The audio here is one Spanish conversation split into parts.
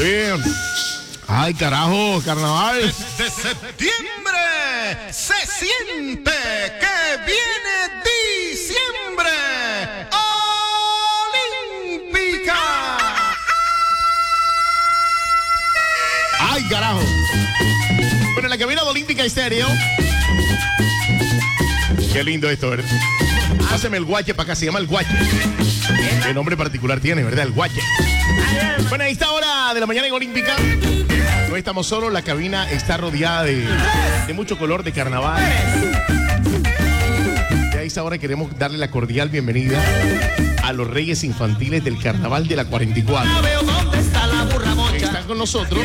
Bien. Ay, carajo, carnaval. Desde septiembre se siente que viene diciembre. Olímpica. Ay, carajo. Bueno, en la cabina de Olímpica Estéreo. Qué lindo esto, ¿verdad? Pásame el guache para acá, se llama el guache. Qué nombre particular tiene, ¿verdad? El guache. Bueno, a esta hora de la mañana en Olímpica no estamos solos, la cabina está rodeada de mucho color de carnaval. Y a esta hora queremos darle la cordial bienvenida a los Reyes Infantiles del Carnaval de la 44. Están con nosotros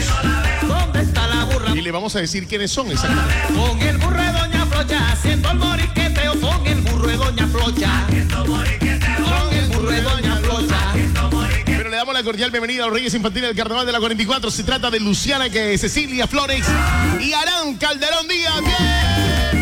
y le vamos a decir quiénes son exactamente. Con el burro de Doña Flocha, haciendo el moriqueteo. Con el burro de Doña Flocha, con el burro de Doña Flocha. Pero le damos la cordial bienvenida a los Reyes Infantiles del Carnaval de la 44. Se trata de Luciana, Cecilia Flores y Aram Calderón Díaz. ¡Bien!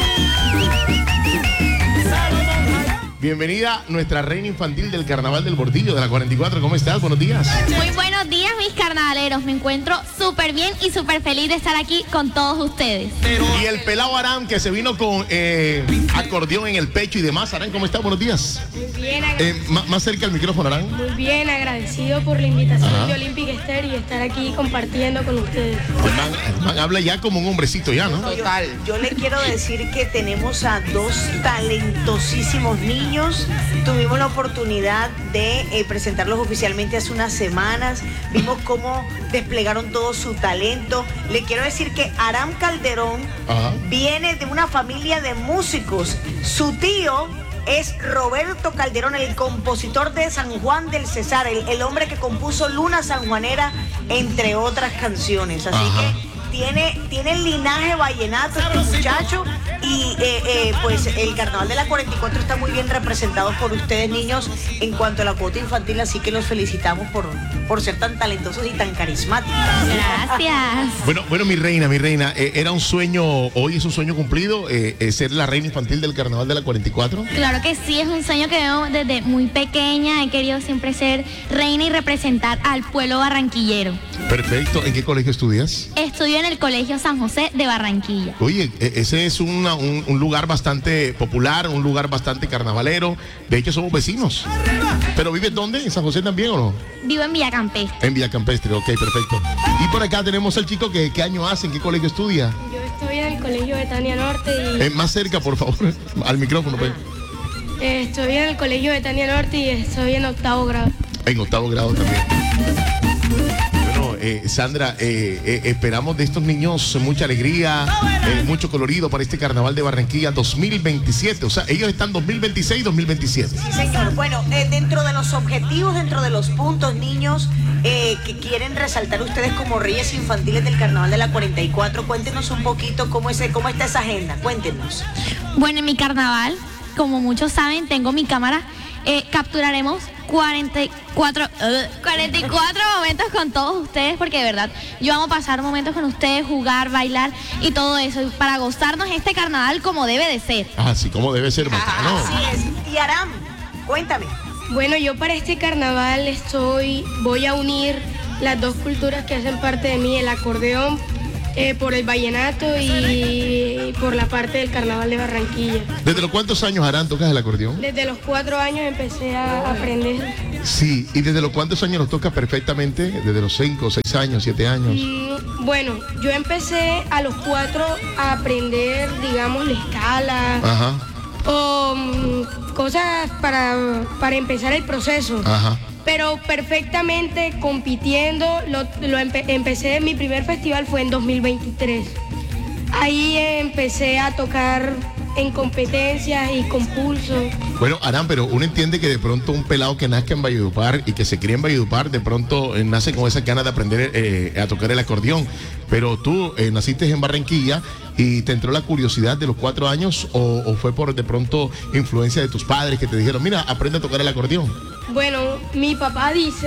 Bienvenida nuestra reina infantil del Carnaval del Bordillo de la 44. ¿Cómo estás? Buenos días. Muy buenos días, mis carnavaleros. Me encuentro súper bien y súper feliz de estar aquí con todos ustedes. Y el pelado Aram, que se vino con acordeón en el pecho y demás. Aram, ¿cómo estás? Buenos días. Muy bien, más cerca al micrófono, Aram. muy bien, agradecido por la invitación de Olímpica Estéreo y estar aquí compartiendo con ustedes. El man habla ya como un hombrecito ya, ¿no? Total. Yo le quiero decir que tenemos a dos talentosísimos niños. Tuvimos la oportunidad de presentarlos oficialmente hace unas semanas. Vimos cómo desplegaron todo su talento. Le quiero decir que Aram Calderón viene de una familia de músicos. Su tío es Roberto Calderón, el compositor de San Juan del Cesar, el hombre que compuso Luna Sanjuanera, entre otras canciones. Así que tiene el linaje vallenato este muchacho y pues el Carnaval de la 44 está muy bien representado por ustedes, niños, en cuanto a la cuota infantil, así que los felicitamos por ser tan talentosos y tan carismáticos. Gracias. Bueno, mi reina, era un sueño, hoy es un sueño cumplido, ser la reina infantil del Carnaval de la 44. Claro que sí, es un sueño que veo desde muy pequeña. He querido siempre ser reina y representar al pueblo barranquillero. Perfecto. ¿En qué colegio estudias? Estudio en el Colegio San José de Barranquilla. Oye, ese es un lugar bastante popular, un lugar bastante carnavalero. De hecho, somos vecinos. ¿Pero vives dónde? ¿En San José también o no? Vivo en Villacampestre. En Villacampestre, ok, perfecto. Y por acá tenemos al chico que ¿qué año hace? ¿En qué colegio estudia? Yo estoy en el Colegio Betania Norte y Más cerca, por favor, al micrófono. Pues. estoy en el Colegio Betania Norte y estoy en 8º grado. En 8º grado también. Bueno, Sandra, esperamos de estos niños mucha alegría, mucho colorido para este Carnaval de Barranquilla 2027. O sea, ellos están 2026 2027. Sí, señor. Bueno, dentro de los objetivos, dentro de los puntos, niños, que quieren resaltar ustedes como Reyes Infantiles del Carnaval de la 44, cuéntenos un poquito cómo está esa agenda. Cuéntenos. Bueno, en mi carnaval, como muchos saben, tengo mi cámara. Capturaremos 44 momentos con todos ustedes, porque de verdad yo amo pasar momentos con ustedes, jugar, bailar y todo eso, para gozarnos este carnaval como debe de ser. Así como debe ser, bacano. Así es. Y Aram, cuéntame. Bueno, yo para este carnaval voy a unir las dos culturas que hacen parte de mí, el acordeón por el vallenato y por la parte del Carnaval de Barranquilla. ¿Desde los cuántos años, Aram, tocas el acordeón? Desde los 4 años empecé a aprender. Sí, ¿y desde los cuántos años los tocas perfectamente? ¿Desde los 5, 6 años, 7 años? Bueno, yo empecé a los 4 a aprender, digamos, la escala. Ajá. O cosas para empezar el proceso. Ajá. Pero perfectamente compitiendo, empecé, mi primer festival fue en 2023. Ahí empecé a tocar en competencias y concursos. Bueno, Aram, pero uno entiende que de pronto un pelado que nazca en Valledupar y que se cría en Valledupar, de pronto nace con esas ganas de aprender a tocar el acordeón. Pero tú naciste en Barranquilla y te entró la curiosidad de los 4 años o fue por de pronto influencia de tus padres que te dijeron, mira, aprende a tocar el acordeón. Bueno, mi papá dice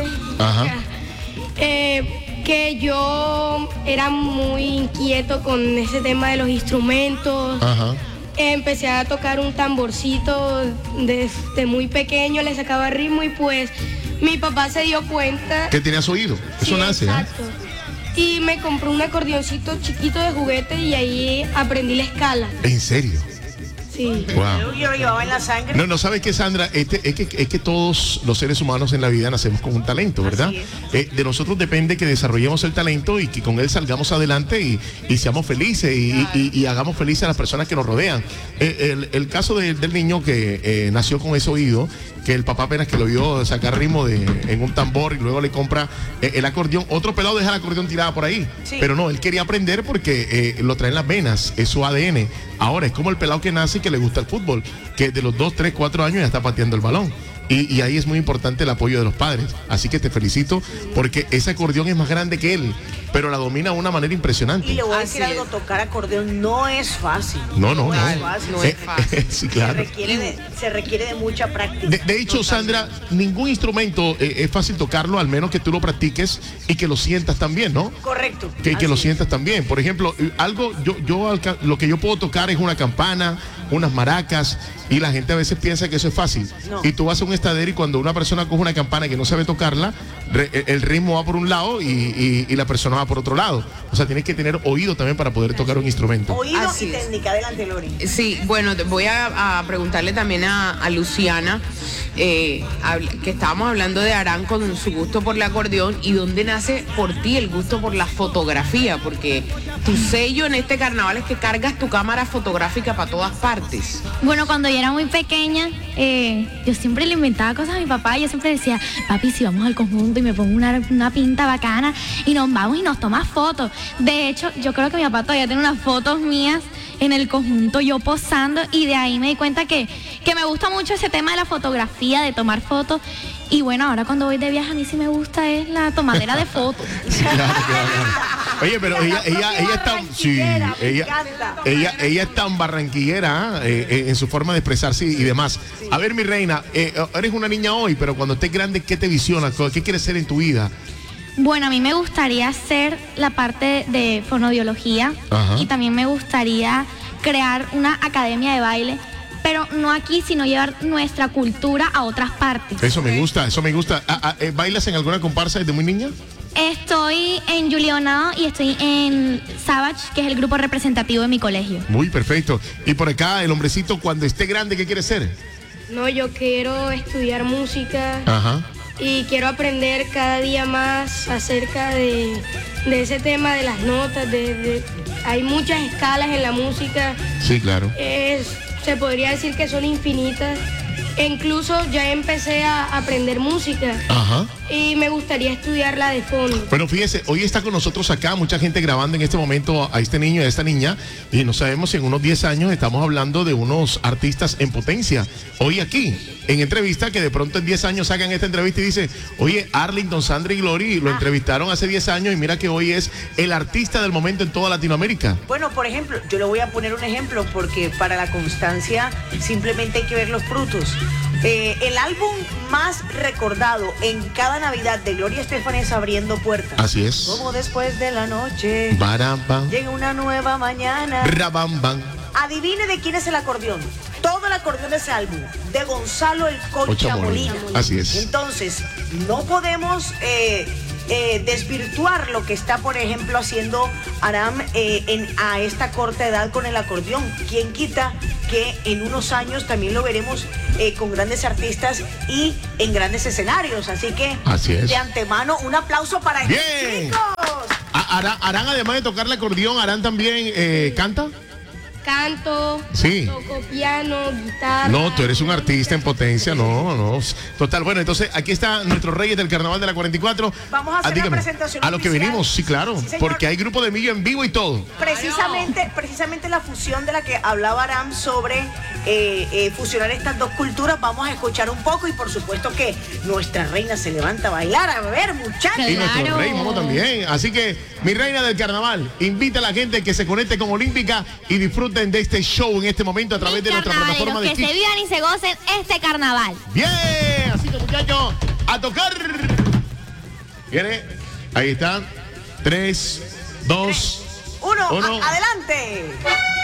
que yo era muy inquieto con ese tema de los instrumentos. Ajá. Empecé a tocar un tamborcito desde muy pequeño, le sacaba ritmo y pues mi papá se dio cuenta. Que tenías oído. Eso Sí, nace, ¿ah? exacto. Y me compró un acordeoncito chiquito de juguete y ahí aprendí la escala. ¿En serio? Sí. Wow. Yo lo llevaba en la sangre. No, ¿sabes qué, Sandra? Es que todos los seres humanos en la vida nacemos con un talento, ¿verdad? Así De nosotros depende que desarrollemos el talento y que con él salgamos adelante y seamos felices y hagamos felices a las personas que nos rodean. El caso del niño que nació con ese oído, que el papá apenas que lo vio sacar ritmo en un tambor y luego le compra el acordeón. Otro pelado deja el acordeón tirado por ahí. Sí. Pero no, él quería aprender porque lo trae en las venas, es su ADN. Ahora es como el pelado que nace y que le gusta el fútbol, que de los 2, 3, 4 años ya está pateando el balón. Y ahí es muy importante el apoyo de los padres. Así que te felicito porque ese acordeón es más grande que él, pero la domina de una manera impresionante. Y le voy a Así decir algo, es. tocar acordeón no es fácil. No. es fácil. No es fácil. Sí, claro. Se requiere de mucha práctica. De hecho, Sandra, ningún instrumento es fácil tocarlo, al menos que tú lo practiques y que lo sientas también, ¿no? Correcto. Que Así lo es. sientas también. Por ejemplo, lo que yo puedo tocar es una campana, unas maracas, y la gente a veces piensa que eso es fácil. No. Y tú vas a un estadero y cuando una persona coge una campana que no sabe tocarla, el ritmo va por un lado y la persona va por otro lado. O sea, tienes que tener oído también para poder tocar un instrumento. Oído Así y es. técnica. Adelante, Lori. Sí, bueno, voy a preguntarle también a Luciana, que estábamos hablando de Arán con su gusto por el acordeón y dónde nace por ti el gusto por la fotografía, porque tu sello en este carnaval es que cargas tu cámara fotográfica para todas partes. Bueno, cuando yo era muy pequeña, yo siempre le inventaba cosas a mi papá. Yo siempre decía, papi, si vamos al conjunto y me pongo una pinta bacana y nos vamos y nos tomas fotos. De hecho, yo creo que mi papá todavía tiene unas fotos mías en el conjunto, yo posando, y de ahí me di cuenta que me gusta mucho ese tema de la fotografía, de tomar fotos. Y bueno, ahora cuando voy de viaje a mí sí me gusta es la tomadera de fotos. Sí, claro. Oye, pero ella es tan, sí, ella es tan barranquillera en su forma de expresarse y demás. A ver, mi reina, eres una niña hoy, pero cuando estés grande, ¿qué te visiona? ¿Qué quieres ser en tu vida? Bueno, a mí me gustaría hacer la parte de fonoaudiología. Ajá. Y también me gustaría crear una academia de baile, pero no aquí, sino llevar nuestra cultura a otras partes. Eso me gusta. ¿Bailas en alguna comparsa desde muy niña? Estoy en Juliana y estoy en Savage, que es el grupo representativo de mi colegio. Muy perfecto. Y por acá, el hombrecito, cuando esté grande, ¿qué quiere ser? No, yo quiero estudiar música Ajá. y quiero aprender cada día más acerca de ese tema de las notas. Hay muchas escalas en la música. Sí, claro. Se podría decir que son infinitas. E incluso ya empecé a aprender música Ajá. y me gustaría estudiarla de fondo. Bueno, fíjese, hoy está con nosotros acá mucha gente grabando en este momento a este niño y a esta niña, y no sabemos si en unos 10 años estamos hablando de unos artistas en potencia. Hoy aquí, en entrevista, que de pronto en 10 años hagan esta entrevista y dice, oye, Arlington, Sandra y Glory lo entrevistaron hace 10 años y mira que hoy es el artista del momento en toda Latinoamérica. Bueno, por ejemplo, yo le voy a poner un ejemplo porque para la constancia simplemente hay que ver los frutos. El álbum más recordado en cada Navidad de Gloria Estefan es Abriendo Puertas. Así es. Como después de la noche Barabam, llega una nueva mañana. rabambam. Adivine de quién es el acordeón. Todo el acordeón de ese álbum, de Gonzalo el Concha Concha Molina. Molina. Así es. Entonces, no podemos desvirtuar lo que está, por ejemplo, haciendo Aram a esta corta edad con el acordeón. ¿Quién quita que en unos años también lo veremos con grandes artistas y en grandes escenarios? Así que, Así es. de antemano, un aplauso para ellos, Bien. chicos. Arán, además de tocar el acordeón, Arán también canta. Canto, Sí. toco piano, guitarra. No, tú eres un artista en potencia, no. Total, bueno, entonces aquí están nuestros reyes del carnaval de la 44. Vamos a hacer la dígame, presentación a lo que oficial. venimos, sí, claro, Sí, señor. porque hay grupo de Millo en vivo y todo. Precisamente la fusión de la que hablaba Aram sobre fusionar estas dos culturas, vamos a escuchar un poco y por supuesto que nuestra reina se levanta a bailar, a ver, muchachos. Y nuestro Claro. rey, vamos también. Así que, mi reina del carnaval, invita a la gente que se conecte con Olímpica y disfruten de este show en este momento a través de nuestra plataforma de que se Kick. vivan y se gocen este carnaval. Bien, así que muchachos, a tocar. ¿Viene? Ahí está. 3, 2, Uno, Uno. adelante.